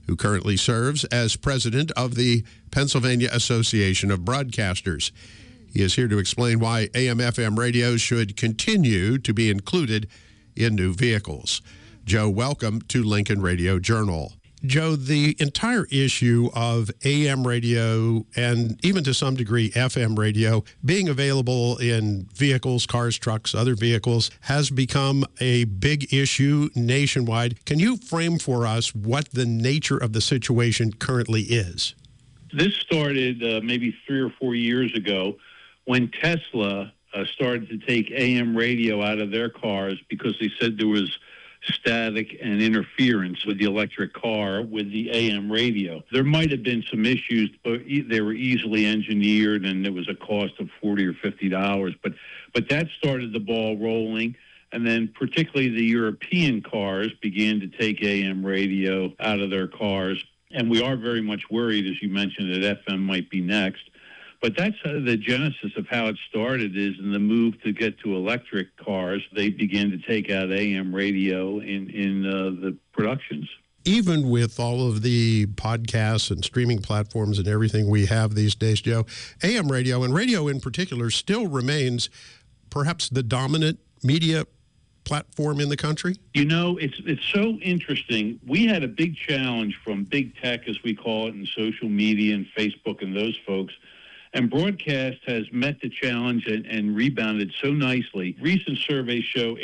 who currently serves as president of the Pennsylvania Association of Broadcasters. He is here to explain why AM/FM radio should continue to be included in new vehicles. Joe, welcome to Lincoln Radio Journal. Joe, the entire issue of AM radio and even to some degree FM radio being available in vehicles, cars, trucks, other vehicles has become a big issue nationwide. Can you frame for us what the nature of the situation currently is? This started maybe 3 or 4 years ago when Tesla started to take AM radio out of their cars because they said there was static and interference with the electric car with the AM radio. There might have been some issues, but they were easily engineered, and it was a cost of $40 or $50. But that started the ball rolling, and then particularly the European cars began to take AM radio out of their cars, and we are very much worried, as you mentioned, that FM might be next. But that's the genesis of how it started, is in the move to get to electric cars. They began to take out AM radio in the productions. Even with all of the podcasts and streaming platforms and everything we have these days, Joe, AM radio, and radio in particular, still remains perhaps the dominant media platform in the country? You know, it's so interesting. We had a big challenge from big tech, as we call it, and social media and Facebook and those folks. And broadcast has met the challenge and rebounded so nicely. Recent surveys show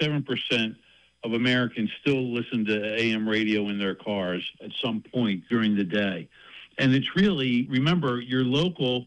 87% of Americans still listen to AM radio in their cars at some point during the day. And it's really, remember, your local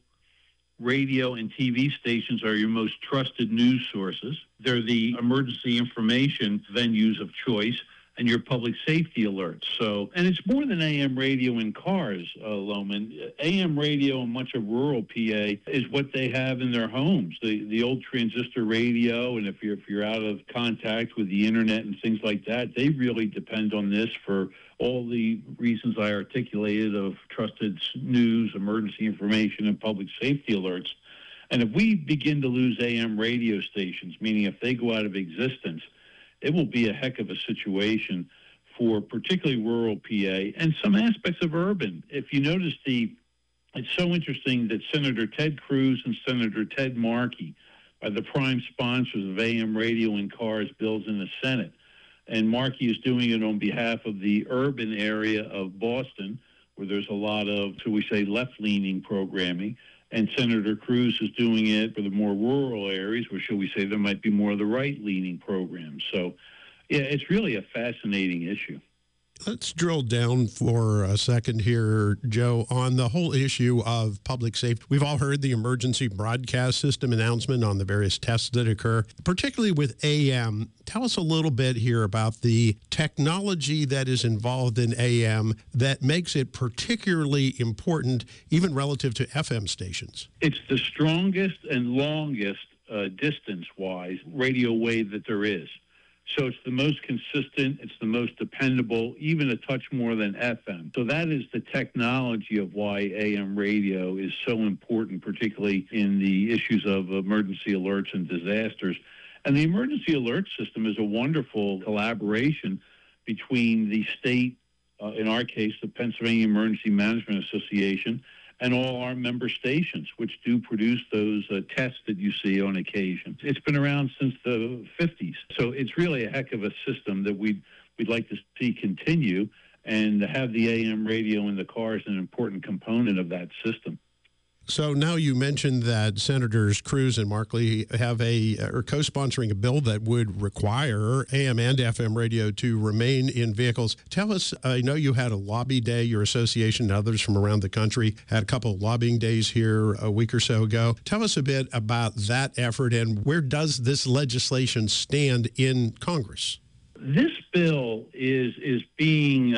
radio and TV stations are your most trusted news sources. They're the emergency information venues of choice and your public safety alerts. So, and it's more than AM radio in cars, Loman. AM radio in much of rural PA is what they have in their homes. The old transistor radio, and if you're out of contact with the internet and things like that, they really depend on this for all the reasons I articulated of trusted news, emergency information, and public safety alerts. And if we begin to lose AM radio stations, meaning if they go out of existence, it will be a heck of a situation for particularly rural PA and some aspects of urban. If you notice, it's so interesting that Senator Ted Cruz and Senator Ted Markey are the prime sponsors of AM radio in cars bills in the Senate. And Markey is doing it on behalf of the urban area of Boston, where there's a lot of, shall we say, left-leaning programming. And Senator Cruz is doing it for the more rural areas, where, shall we say, there might be more of the right-leaning programs. So, yeah, it's really a fascinating issue. Let's drill down for a second here, Joe, on the whole issue of public safety. We've all heard the emergency broadcast system announcement on the various tests that occur, particularly with AM. Tell us a little bit here about the technology that is involved in AM that makes it particularly important, even relative to FM stations. It's the strongest and longest distance-wise radio wave that there is. So it's the most consistent, it's the most dependable, even a touch more than FM. So that is the technology of why AM radio is so important, particularly in the issues of emergency alerts and disasters. And the emergency alert system is a wonderful collaboration between the state, in our case, the Pennsylvania Emergency Management Association, and all our member stations, which do produce those tests that you see on occasion. It's been around since the 50s. So it's really a heck of a system that we'd like to see continue, and to have the AM radio in the car is an important component of that system. So now you mentioned that Senators Cruz and Markey are co-sponsoring a bill that would require AM and FM radio to remain in vehicles. Tell us, I know you had a lobby day, your association and others from around the country had a couple of lobbying days here a week or so ago. Tell us a bit about that effort, and where does this legislation stand in Congress? This bill is being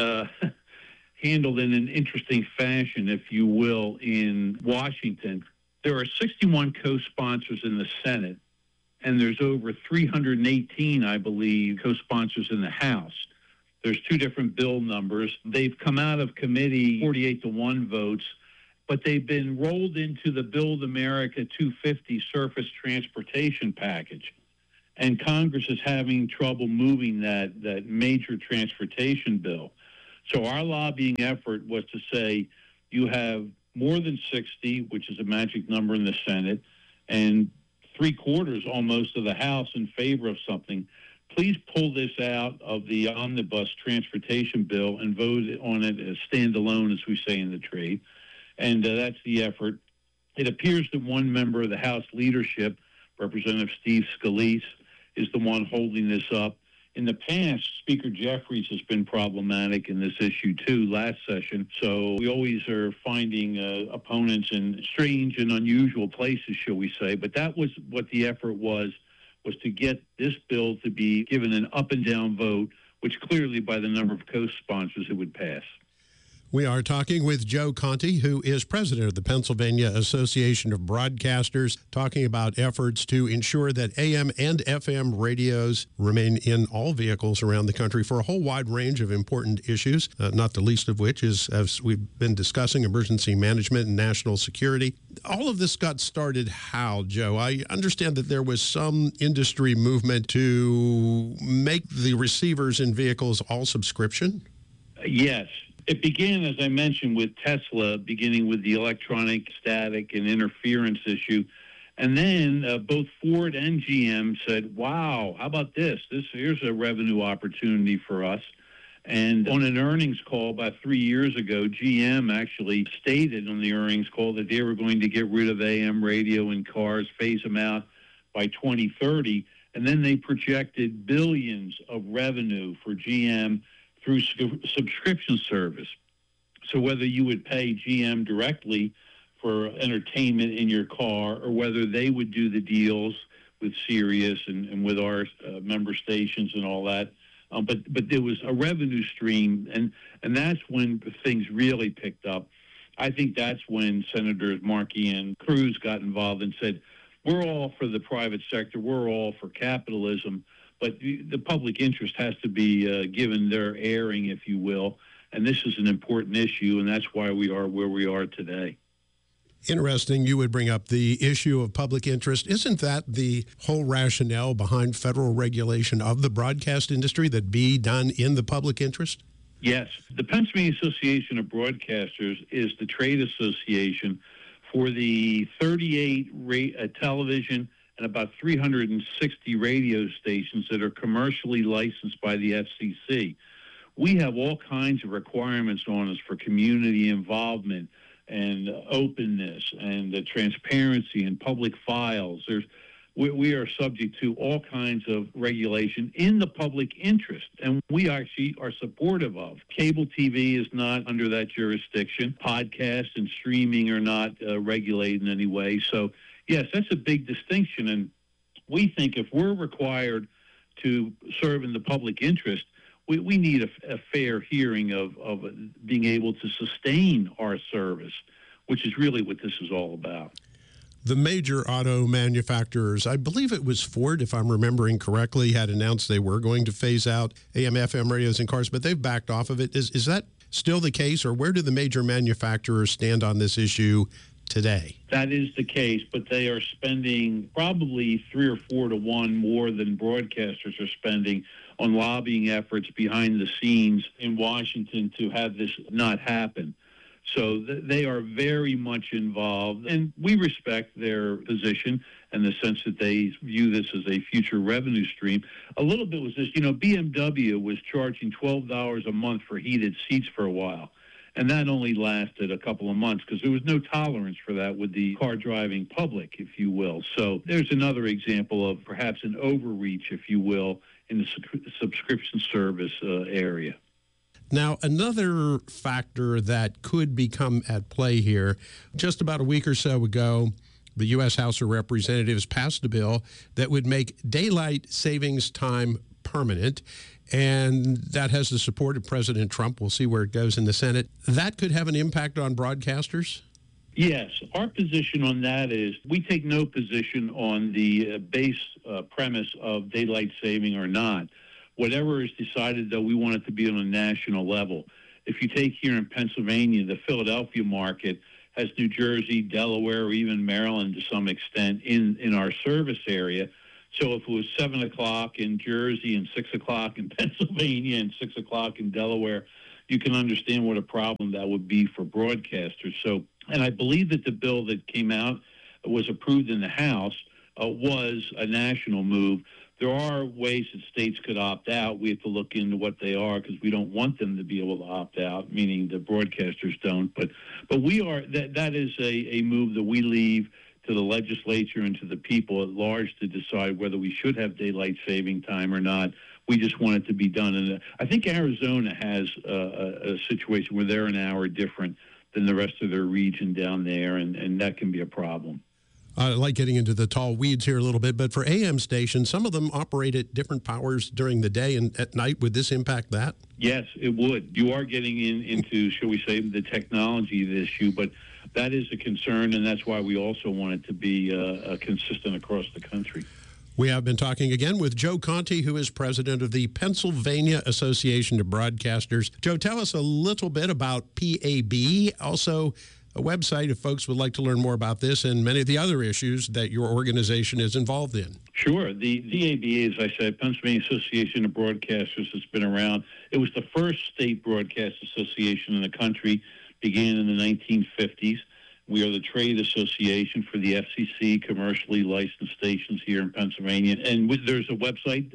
handled in an interesting fashion, if you will, in Washington. There are 61 co-sponsors in the Senate, and there's over 318, I believe, co-sponsors in the House. There's two different bill numbers. They've come out of committee 48-1 votes, but they've been rolled into the Build America 250 surface transportation package. And Congress is having trouble moving that major transportation bill. So our lobbying effort was to say you have more than 60, which is a magic number in the Senate, and three-quarters almost of the House in favor of something. Please pull this out of the omnibus transportation bill and vote on it as standalone, as we say in the trade. And that's the effort. It appears that one member of the House leadership, Representative Steve Scalise, is the one holding this up. In the past, Speaker Jeffries has been problematic in this issue, too, last session. So we always are finding opponents in strange and unusual places, shall we say. But that was what the effort was to get this bill to be given an up and down vote, which clearly by the number of co-sponsors it would pass. We are talking with Joe Conte, who is president of the Pennsylvania Association of Broadcasters, talking about efforts to ensure that AM and FM radios remain in all vehicles around the country for a whole wide range of important issues, not the least of which is, as we've been discussing, emergency management and national security. All of this got started how, Joe? I understand that there was some industry movement to make the receivers in vehicles all subscription? Yes. It began, as I mentioned, with Tesla, beginning with the electronic static and interference issue. And then both Ford and GM said, wow, how about this? Here's a revenue opportunity for us. And on an earnings call about 3 years ago, GM actually stated on the earnings call that they were going to get rid of AM radio in cars, phase them out by 2030. And then they projected billions of revenue for GM through subscription service. So whether you would pay GM directly for entertainment in your car or whether they would do the deals with Sirius and with our member stations and all that. But there was a revenue stream, and that's when things really picked up. I think that's when Senators Markey and Cruz got involved and said, we're all for the private sector, we're all for capitalism, but the public interest has to be given their airing, if you will. And this is an important issue, and that's why we are where we are today. Interesting you would bring up the issue of public interest. Isn't that the whole rationale behind federal regulation of the broadcast industry, that be done in the public interest? Yes. The Pennsylvania Association of Broadcasters is the trade association for the 38 television and about 360 radio stations that are commercially licensed by the FCC. We have all kinds of requirements on us for community involvement and openness and transparency and public files. We are subject to all kinds of regulation in the public interest, and we actually are supportive of. Cable TV is not under that jurisdiction. Podcasts and streaming are not regulated in any way. So, yes, that's a big distinction, and we think if we're required to serve in the public interest, we need a fair hearing of being able to sustain our service, which is really what this is all about. The major auto manufacturers, I believe it was Ford, if I'm remembering correctly, had announced they were going to phase out AM/FM radios in cars, but they've backed off of it. Is that still the case, or where do the major manufacturers stand on this issue today? That is the case, but they are spending probably 3 or 4 to 1 more than broadcasters are spending on lobbying efforts behind the scenes in Washington to have this not happen. So they are very much involved, and we respect their position and the sense that they view this as a future revenue stream. A little bit was this, BMW was charging $12 a month for heated seats for a while, and that only lasted a couple of months because there was no tolerance for that with the car driving public, if you will. So there's another example of perhaps an overreach, if you will, in the subscription service area. Now, another factor that could become at play here, just about a week or so ago, the U.S. House of Representatives passed a bill that would make daylight savings time permanent, and that has the support of President Trump. We'll see where it goes in the Senate. That could have an impact on broadcasters? Yes. Our position on that is we take no position on the base premise of daylight saving or not. Whatever is decided, though, we want it to be on a national level. If you take here in Pennsylvania, the Philadelphia market has New Jersey, Delaware, or even Maryland to some extent in our service area. So if it was 7 o'clock in Jersey and 6 o'clock in Pennsylvania and 6 o'clock in Delaware, you can understand what a problem that would be for broadcasters. So, and I believe that the bill that came out was approved in the House was a national move. There are ways that states could opt out. We have to look into what they are because we don't want them to be able to opt out, meaning the broadcasters don't. But we are that is a move that we leave to the legislature and to the people at large to decide whether we should have daylight saving time or not. We just want it to be done. And I think Arizona has a situation where they're an hour different than the rest of their region down there, and that can be a problem. I like getting into the tall weeds here a little bit, but for AM stations, some of them operate at different powers during the day and at night. Would this impact that? Yes, it would. You are getting into, shall we say, the technology issue, but that is a concern, and that's why we also want it to be consistent across the country. We have been talking again with Joe Conte, who is president of the Pennsylvania Association of Broadcasters. Joe, tell us a little bit about PAB, also a website if folks would like to learn more about this and many of the other issues that your organization is involved in. Sure. The PAB, as I said, Pennsylvania Association of Broadcasters, has been around. It was the first state broadcast association in the country, began in the 1950s. We are the trade association for the FCC commercially licensed stations here in Pennsylvania. And there's a website,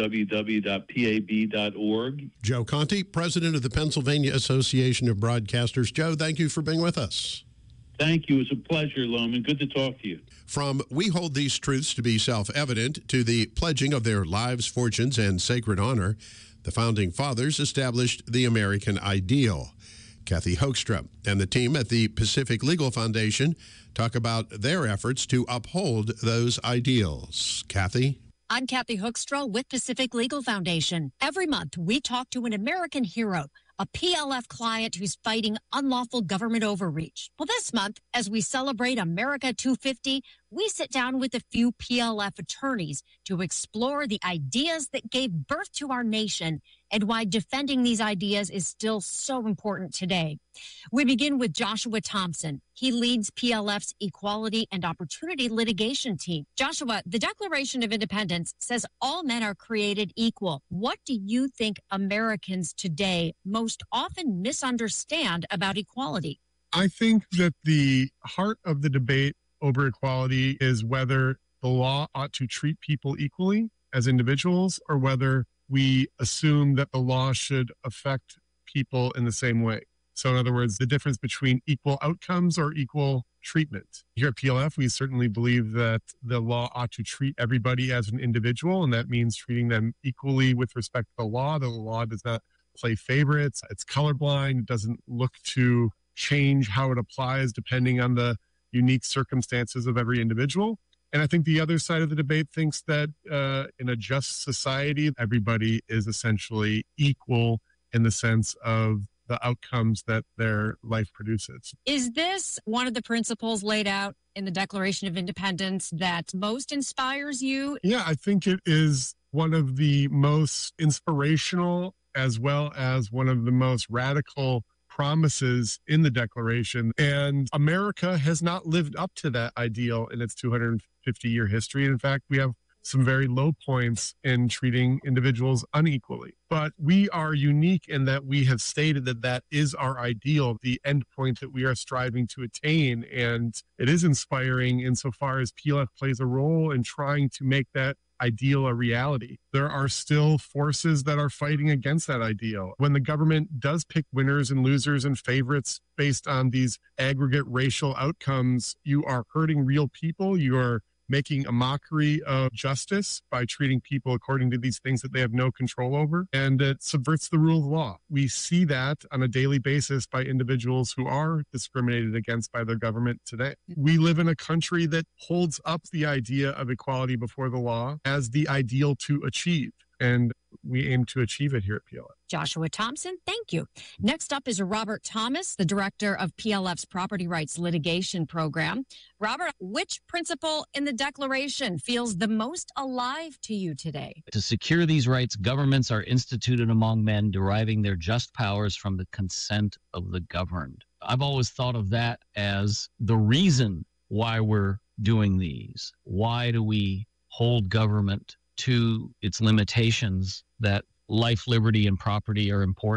www.pab.org. Joe Conte, president of the Pennsylvania Association of Broadcasters. Joe, thank you for being with us. Thank you. It was a pleasure, Loman. Good to talk to you. From we hold these truths to be self-evident to the pledging of their lives, fortunes, and sacred honor, the Founding Fathers established the American ideal. Kathy Hoekstra and the team at the Pacific Legal Foundation talk about their efforts to uphold those ideals. Kathy? I'm Kathy Hoekstra with Pacific Legal Foundation. Every month, we talk to an American hero, a PLF client who's fighting unlawful government overreach. Well, this month, as we celebrate America 250, we sit down with a few PLF attorneys to explore the ideas that gave birth to our nation and why defending these ideas is still so important today. We begin with Joshua Thompson. He leads PLF's Equality and Opportunity Litigation team. Joshua, the Declaration of Independence says all men are created equal. What do you think Americans today most often misunderstand about equality? I think that the heart of the debate over equality is whether the law ought to treat people equally as individuals or whether we assume that the law should affect people in the same way. So in other words, the difference between equal outcomes or equal treatment. Here at PLF, we certainly believe that the law ought to treat everybody as an individual, and that means treating them equally with respect to the law. The law does not play favorites. It's colorblind. It doesn't look to change how it applies depending on the unique circumstances of every individual. And I think the other side of the debate thinks that in a just society, everybody is essentially equal in the sense of the outcomes that their life produces. Is this one of the principles laid out in the Declaration of Independence that most inspires you? Yeah, I think it is one of the most inspirational as well as one of the most radical promises in the Declaration. And America has not lived up to that ideal in its 250-year history. In fact, we have some very low points in treating individuals unequally. But we are unique in that we have stated that that is our ideal, the end point that we are striving to attain. And it is inspiring insofar as PLF plays a role in trying to make that ideal a reality. There are still forces that are fighting against that ideal. When the government does pick winners and losers and favorites based on these aggregate racial outcomes, you are hurting real people. You are making a mockery of justice by treating people according to these things that they have no control over, and it subverts the rule of law. We see that on a daily basis by individuals who are discriminated against by their government today. We live in a country that holds up the idea of equality before the law as the ideal to achieve, and we aim to achieve it here at PLF. Joshua Thompson, thank you. Next up is Robert Thomas, the director of PLF's Property Rights Litigation Program. Robert, which principle in the Declaration feels the most alive to you today? To secure these rights, governments are instituted among men, deriving their just powers from the consent of the governed. I've always thought of that as the reason why we're doing these. Why do we hold government to its limitations that life, liberty, and property are important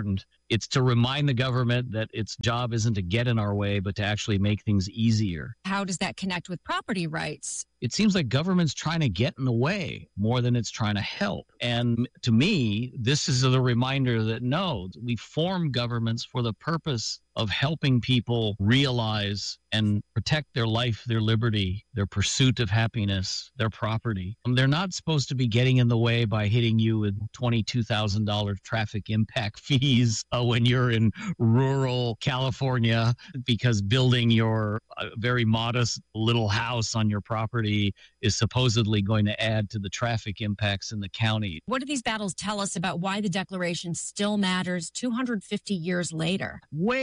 It's to remind the government that its job isn't to get in our way, but to actually make things easier. How does that connect with property rights? It seems like government's trying to get in the way more than it's trying to help. And to me, this is a reminder that no, we form governments for the purpose of helping people realize and protect their life, their liberty, their pursuit of happiness, their property. They're not supposed to be getting in the way by hitting you with $22,000 traffic impact fees when you're in rural California, because building your very modest little house on your property is supposedly going to add to the traffic impacts in the county. What do these battles tell us about why the Declaration still matters 250 years later?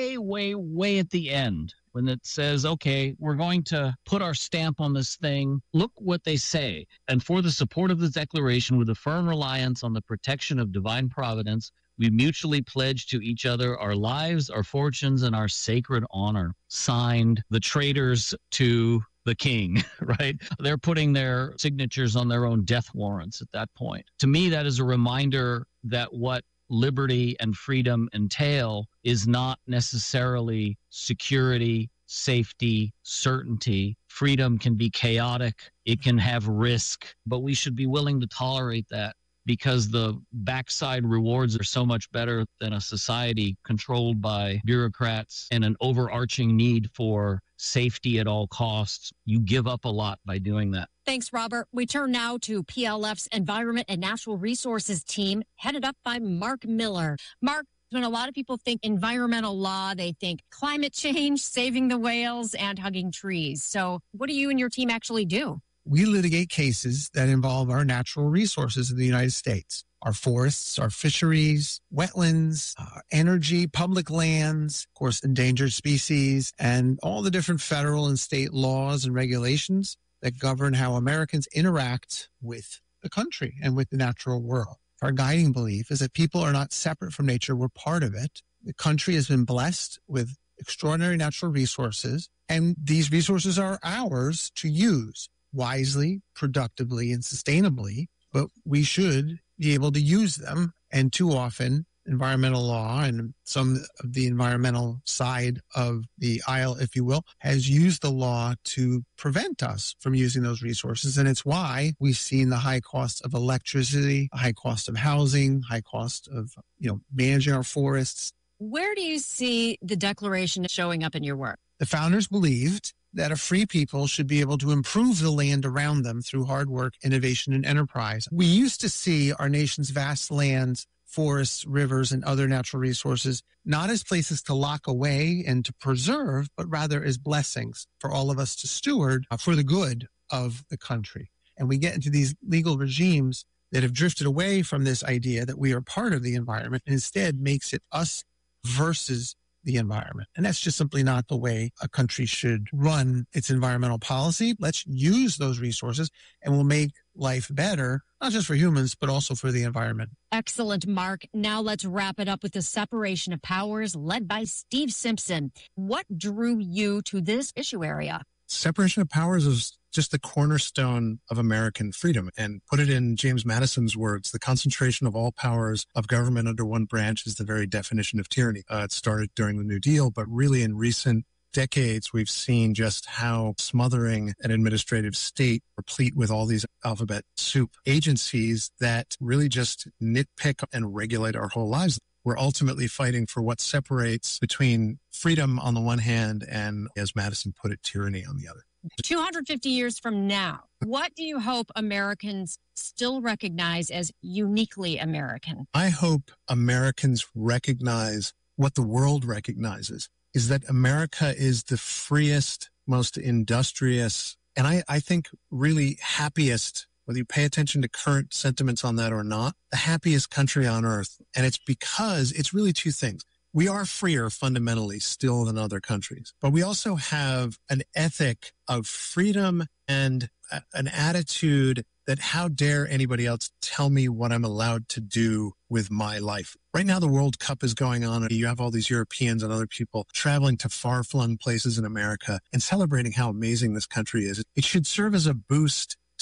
Way at the end, when it says, okay, we're going to put our stamp on this thing. Look what they say. And for the support of the Declaration, with a firm reliance on the protection of divine providence, we mutually pledge to each other our lives, our fortunes, and our sacred honor. Signed, the traitors to the king, right? They're putting their signatures on their own death warrants at that point. To me, that is a reminder that what liberty and freedom entail is not necessarily security, safety, certainty. Freedom can be chaotic. It can have risk, but we should be willing to tolerate that, because the backside rewards are so much better than a society controlled by bureaucrats and an overarching need for safety at all costs. You give up a lot by doing that. Thanks, Robert. We turn now to PLF's Environment and Natural Resources team, headed up by Mark Miller. Mark, when a lot of people think environmental law, they think climate change, saving the whales, and hugging trees. So what do you and your team actually do? We litigate cases that involve our natural resources in the United States, our forests, our fisheries, wetlands, energy, public lands, of course, endangered species, and all the different federal and state laws and regulations that govern how Americans interact with the country and with the natural world. Our guiding belief is that people are not separate from nature. We're part of it. The country has been blessed with extraordinary natural resources, and these resources are ours to use wisely, productively, and sustainably, but we should be able to use them. And too often, environmental law and some of the environmental side of the aisle, if you will, has used the law to prevent us from using those resources. And it's why we've seen the high cost of electricity, high cost of housing, high cost of, managing our forests. Where do you see the Declaration showing up in your work? The founders believed that a free people should be able to improve the land around them through hard work, innovation, and enterprise. We used to see our nation's vast lands, forests, rivers, and other natural resources not as places to lock away and to preserve, but rather as blessings for all of us to steward for the good of the country. And we get into these legal regimes that have drifted away from this idea that we are part of the environment and instead makes it us versus the environment. And that's just simply not the way a country should run its environmental policy. Let's use those resources and we'll make life better, not just for humans, but also for the environment. Excellent, Mark. Now let's wrap it up with the separation of powers led by Steve Simpson. What drew you to this issue area? Separation of powers is just the cornerstone of American freedom. And put it in James Madison's words, the concentration of all powers of government under one branch is the very definition of tyranny. It started during the New Deal, but really in recent decades, we've seen just how smothering an administrative state, replete with all these alphabet soup agencies that really just nitpick and regulate our whole lives. We're ultimately fighting for what separates between freedom on the one hand and, as Madison put it, tyranny on the other. 250 years from now, what do you hope Americans still recognize as uniquely American? I hope Americans recognize what the world recognizes, is that America is the freest, most industrious, and I think really happiest, whether you pay attention to current sentiments on that or not, the happiest country on earth. And it's because it's really two things. We are freer fundamentally still than other countries, but we also have an ethic of freedom and an attitude that how dare anybody else tell me what I'm allowed to do with my life. Right now, the World Cup is going on. You have all these Europeans and other people traveling to far-flung places in America and celebrating how amazing this country is. It should serve as a boost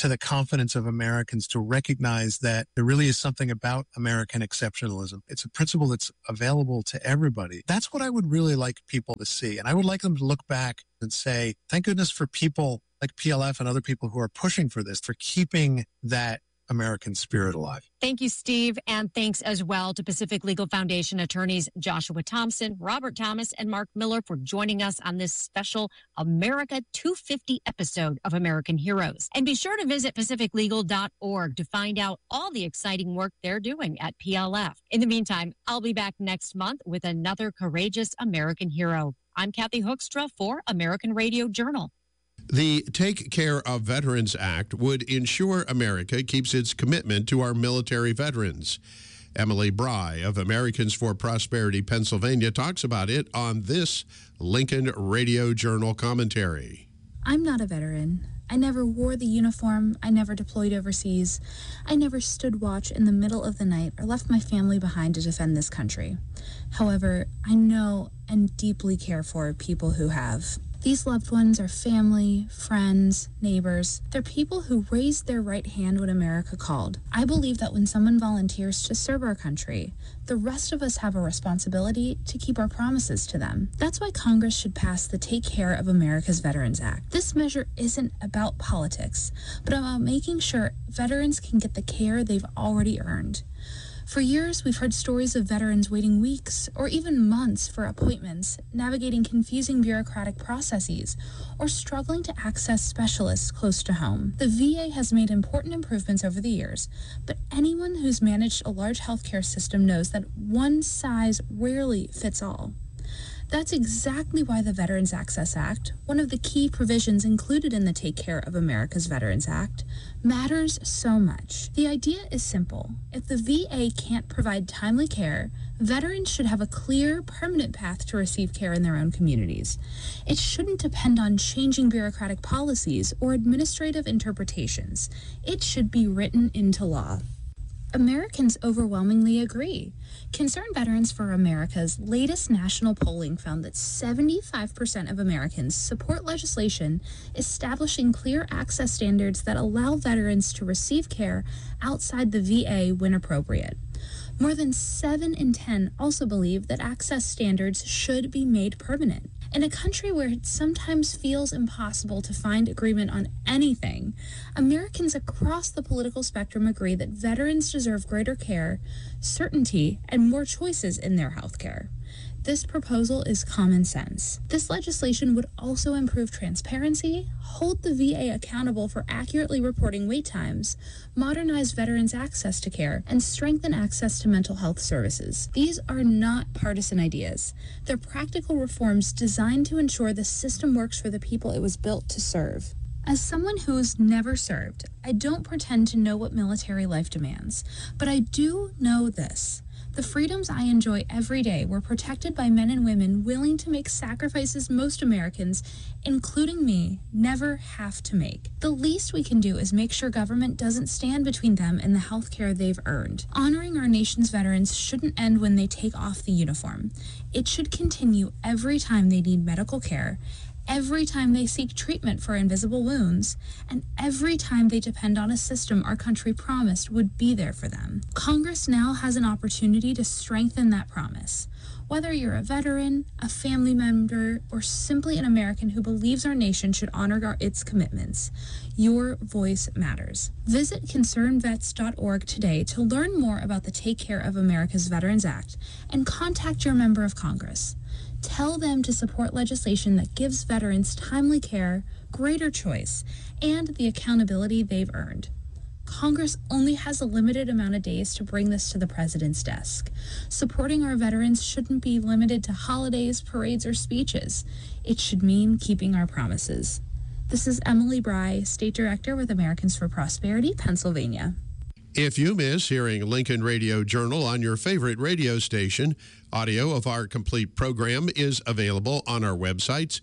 to the confidence of Americans to recognize that there really is something about American exceptionalism. It's a principle that's available to everybody. That's what I would really like people to see. And I would like them to look back and say, thank goodness for people like PLF and other people who are pushing for this, for keeping that American spirit alive. Thank you, Steve. And thanks as well to Pacific Legal Foundation attorneys Joshua Thompson, Robert Thomas, and Mark Miller for joining us on this special America 250 episode of American Heroes. And be sure to visit pacificlegal.org to find out all the exciting work they're doing at PLF. In the meantime, I'll be back next month with another courageous American hero. I'm Kathy Hoekstra for American Radio Journal. The Take Care of Veterans Act would ensure America keeps its commitment to our military veterans. Emily Bry of Americans for Prosperity Pennsylvania talks about it on this Lincoln Radio Journal commentary. I'm not a veteran. I never wore the uniform. I never deployed overseas. I never stood watch in the middle of the night or left my family behind to defend this country. However, I know and deeply care for people who have. These loved ones are family, friends, neighbors. They're people who raised their right hand when America called. I believe that when someone volunteers to serve our country, the rest of us have a responsibility to keep our promises to them. That's why Congress should pass the Take Care of America's Veterans Act. This measure isn't about politics, but about making sure veterans can get the care they've already earned. For years, we've heard stories of veterans waiting weeks or even months for appointments, navigating confusing bureaucratic processes, or struggling to access specialists close to home. The VA has made important improvements over the years, but anyone who's managed a large healthcare system knows that one size rarely fits all. That's exactly why the Veterans Access Act, one of the key provisions included in the Take Care of America's Veterans Act, matters so much. The idea is simple. If the VA can't provide timely care, veterans should have a clear, permanent path to receive care in their own communities. It shouldn't depend on changing bureaucratic policies or administrative interpretations. It should be written into law. Americans overwhelmingly agree. Concerned Veterans for America's latest national polling found that 75% of Americans support legislation establishing clear access standards that allow veterans to receive care outside the VA when appropriate. More than 7 in 10 also believe that access standards should be made permanent. In a country where it sometimes feels impossible to find agreement on anything, Americans across the political spectrum agree that veterans deserve greater care, certainty, and more choices in their health care. This proposal is common sense. This legislation would also improve transparency, hold the VA accountable for accurately reporting wait times, modernize veterans' access to care, and strengthen access to mental health services. These are not partisan ideas. They're practical reforms designed to ensure the system works for the people it was built to serve. As someone who's never served, I don't pretend to know what military life demands, but I do know this. The freedoms I enjoy every day were protected by men and women willing to make sacrifices most Americans, including me, never have to make. The least we can do is make sure government doesn't stand between them and the health care they've earned. Honoring our nation's veterans shouldn't end when they take off the uniform. It should continue every time they need medical care, every time they seek treatment for invisible wounds, and every time they depend on a system our country promised would be there for them. Congress now has an opportunity to strengthen that promise. Whether you're a veteran, a family member, or simply an American who believes our nation should honor its commitments, your voice matters. Visit concernvets.org today to learn more about the Take Care of America's Veterans Act and contact your member of Congress. Tell them to support legislation that gives veterans timely care, greater choice, and the accountability they've earned. Congress only has a limited amount of days to bring this to the president's desk. Supporting our veterans shouldn't be limited to holidays, parades, or speeches. It should mean keeping our promises. This is Emily Bry, State Director with Americans for Prosperity, Pennsylvania. If you miss hearing Lincoln Radio Journal on your favorite radio station, audio of our complete program is available on our websites,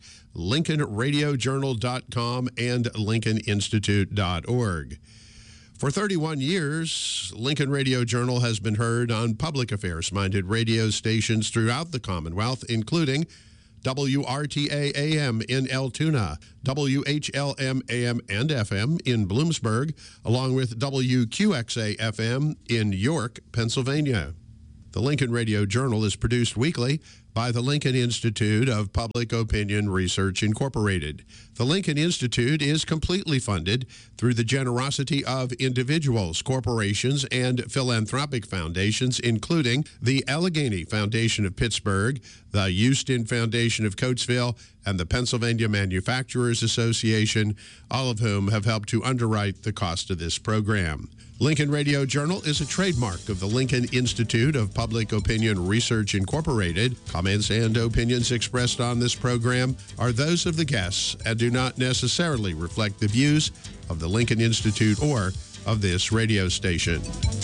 lincolnradiojournal.com and lincolninstitute.org. For 31 years, Lincoln Radio Journal has been heard on public affairs-minded radio stations throughout the Commonwealth, including WRTA AM in Altoona, WHLM AM and FM in Bloomsburg, along with WQXA FM in York, Pennsylvania. The Lincoln Radio Journal is produced weekly by the Lincoln Institute of Public Opinion Research, Incorporated. The Lincoln Institute is completely funded through the generosity of individuals, corporations, and philanthropic foundations, including the Allegheny Foundation of Pittsburgh, the Houston Foundation of Coatesville, and the Pennsylvania Manufacturers Association, all of whom have helped to underwrite the cost of this program. Lincoln Radio Journal is a trademark of the Lincoln Institute of Public Opinion Research, Incorporated. Comments and opinions expressed on this program are those of the guests and do not necessarily reflect the views of the Lincoln Institute or of this radio station.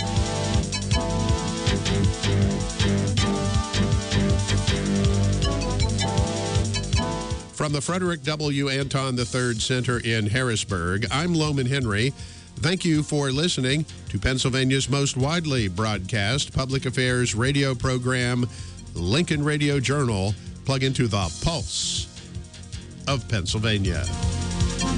From the Frederick W. Anton III Center in Harrisburg, I'm Loman Henry. Thank you for listening to Pennsylvania's most widely broadcast public affairs radio program, Lincoln Radio Journal. Plug into the pulse of Pennsylvania.